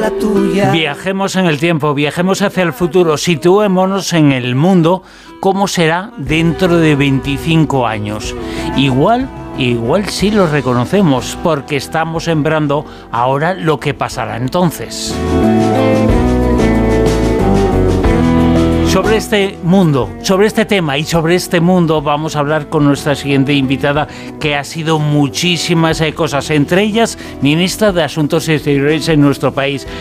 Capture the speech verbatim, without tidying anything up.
la tuya. Viajemos en el tiempo, viajemos hacia el futuro, situémonos en el mundo, ¿cómo será dentro de veinticinco años? Igual, igual sí lo reconocemos, porque estamos sembrando ahora lo que pasará entonces. Sobre este mundo, sobre este tema y sobre este mundo vamos a hablar con nuestra siguiente invitada, que ha sido muchísimas cosas, entre ellas ministra de Asuntos Exteriores en nuestro país.